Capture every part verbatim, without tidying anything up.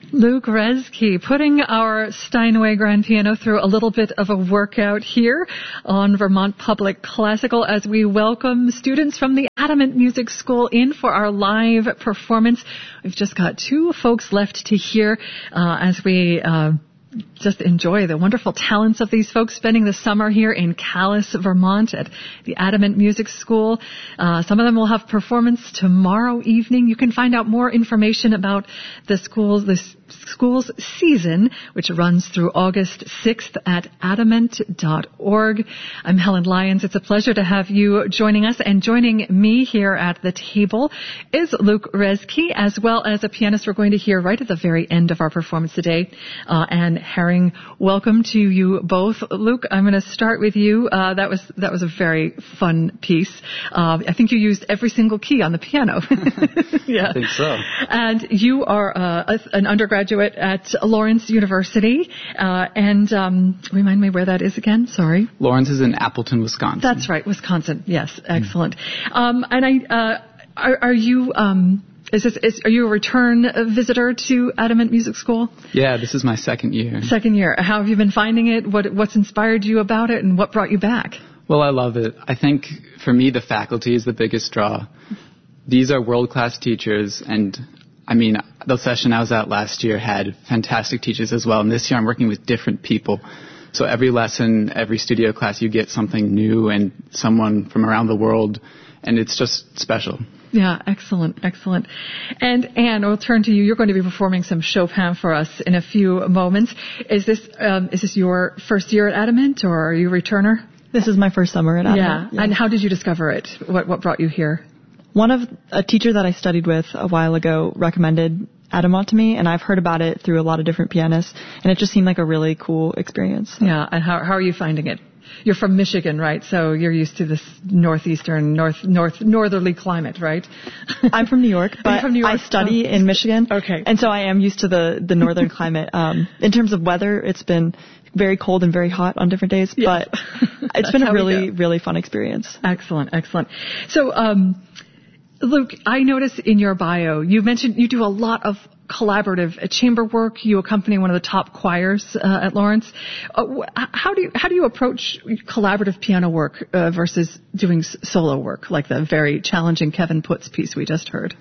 Luke Reske putting our Steinway grand piano through a little bit of a workout here on Vermont Public Classical as we welcome students from the Adamant Music School in for our live performance. We've just got two folks left to hear uh, as we uh, just enjoy the wonderful talents of these folks spending the summer here in Calais, Vermont at the Adamant Music School. Uh, some of them will have performance tomorrow evening. You can find out more information about the school's, this school's season, which runs through August sixth at adamant dot org. I'm Helen Lyons. It's a pleasure to have you joining us, and joining me here at the table is Luke Reske, as well as a pianist we're going to hear right at the very end of our performance today, uh, Anne Herring. Welcome to you both. Luke, I'm going to start with you. Uh, that was that was a very fun piece. Uh, I think you used every single key on the piano. Yeah, I think so. And you are uh, a, an undergraduate at Lawrence University. Uh, and um, remind me where that is again. Sorry. Lawrence is in Appleton, Wisconsin. That's right, Wisconsin. Yes, excellent. Mm. Um, and I, uh, are, are you? Um, Is this, is, are you a return visitor to Adamant Music School? Yeah, this is my second year. Second year. How have you been finding it? What, what's inspired you about it, and what brought you back? Well, I love it. I think, for me, the faculty is the biggest draw. These are world-class teachers, and, I mean, the session I was at last year had fantastic teachers as well, and this year I'm working with different people. So every lesson, every studio class, you get something new and someone from around the world, and it's just special. Yeah, excellent, excellent. And Anne, we'll turn to you. You're going to be performing some Chopin for us in a few moments. Is this um, is this your first year at Adamant, or are you a returner? This is my first summer at Adamant. Yeah. yeah. And how did you discover it? What what brought you here? One of a teacher that I studied with a while ago recommended Adamant to me, and I've heard about it through a lot of different pianists, and it just seemed like a really cool experience. Yeah. And how how are you finding it? You're from Michigan, right? So you're used to this northeastern, north, north, northerly climate, right? I'm from New York, but from New York? I study oh. in Michigan. Okay. And so I am used to the, the northern climate. Um, in terms of weather, it's been very cold and very hot on different days, yes. but it's been a really, really fun experience. Excellent, excellent. So, um, Luke, I noticed in your bio, you mentioned you do a lot of collaborative chamber work. You accompany one of the top choirs uh, at Lawrence. Uh, how do you how do you approach collaborative piano work uh, versus doing s- solo work, like the very challenging Kevin Putz piece we just heard?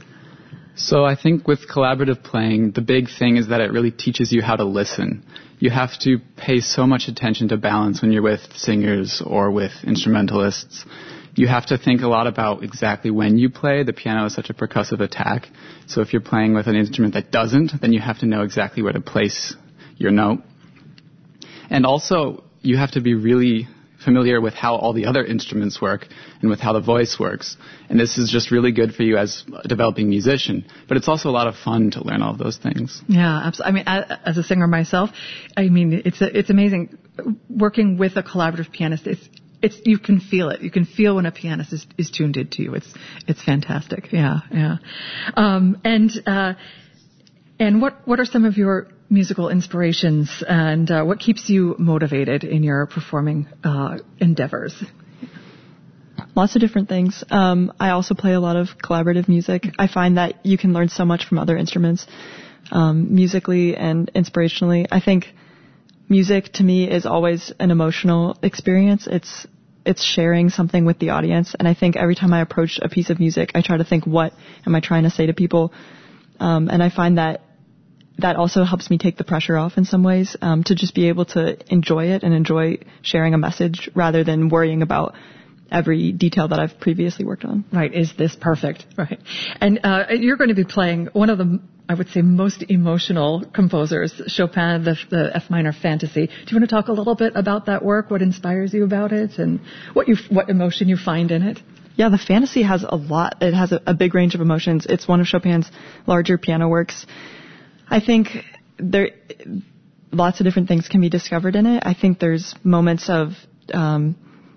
So I think with collaborative playing, the big thing is that it really teaches you how to listen. You have to pay so much attention to balance when you're with singers or with instrumentalists. You have to think a lot about exactly when you play. The piano is such a percussive attack. So if you're playing with an instrument that doesn't, then you have to know exactly where to place your note. And also, you have to be really familiar with how all the other instruments work and with how the voice works. And this is just really good for you as a developing musician. But it's also a lot of fun to learn all of those things. Yeah, absolutely. I mean, as a singer myself, I mean, it's a, it's amazing working with a collaborative pianist. It's It's you can feel it. You can feel when a pianist is, is tuned into you. It's it's fantastic. Yeah, yeah. Um, and uh, and what what are some of your musical inspirations, and uh, what keeps you motivated in your performing uh, endeavors? Lots of different things. Um, I also play a lot of collaborative music. I find that you can learn so much from other instruments, um, musically and inspirationally. I think music to me is always an emotional experience. It's it's sharing something with the audience, and I think every time I approach a piece of music, I try to think, what am I trying to say to people? Um, and I find that that also helps me take the pressure off in some ways, um, to just be able to enjoy it and enjoy sharing a message rather than worrying about every detail that I've previously worked on. Right. Is this perfect? Right. And uh, you're going to be playing one of the, I would say, most emotional composers, Chopin, the, the F minor Fantasy. Do you want to talk a little bit about that work, what inspires you about it, and what you what emotion you find in it? Yeah, the Fantasy has a lot. It has a, a big range of emotions. It's one of Chopin's larger piano works. I think there lots of different things can be discovered in it. I think there's moments of um,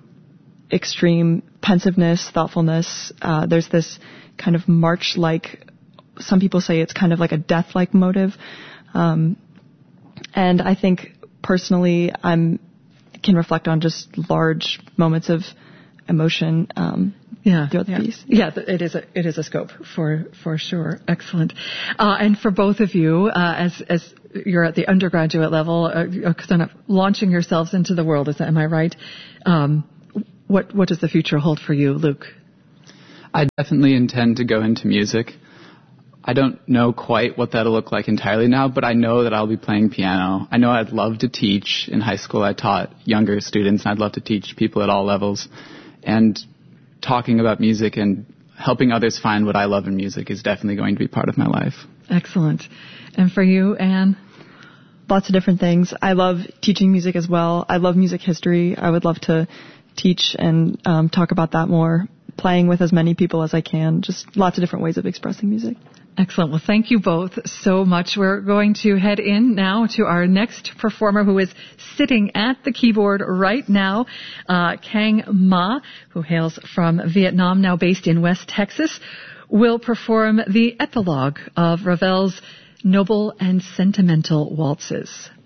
extreme pensiveness, thoughtfulness. Uh, there's this kind of march-like, some people say it's kind of like a death-like motive. Um, and I think personally I'm can reflect on just large moments of emotion. Um, yeah, throughout the yeah. piece. Yeah, it is a it is a scope for for sure. Excellent. Uh, and for both of you, uh, as as you're at the undergraduate level, uh, kind of launching yourselves into the world, is that, am I right? Um, what what does the future hold for you, Luke? I definitely intend to go into music. I don't know quite what that'll look like entirely now, but I know that I'll be playing piano. I know I'd love to teach. In high school, I taught younger students, and I'd love to teach people at all levels. And talking about music and helping others find what I love in music is definitely going to be part of my life. Excellent. And for you, Anne? Lots of different things. I love teaching music as well. I love music history. I would love to teach and um, talk about that more, playing with as many people as I can. Just lots of different ways of expressing music. Excellent. Well, thank you both so much. We're going to head in now to our next performer, who is sitting at the keyboard right now, uh, Kang Ma, who hails from Vietnam, now based in West Texas, will perform the epilogue of Ravel's Noble and Sentimental Waltzes.